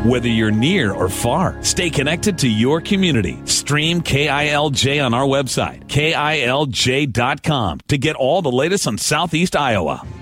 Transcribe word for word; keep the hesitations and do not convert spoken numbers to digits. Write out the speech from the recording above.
Whether you're near or far, stay connected to your community. Stream K I L J on our website, K I L J dot com, to get all the latest on Southeast Iowa.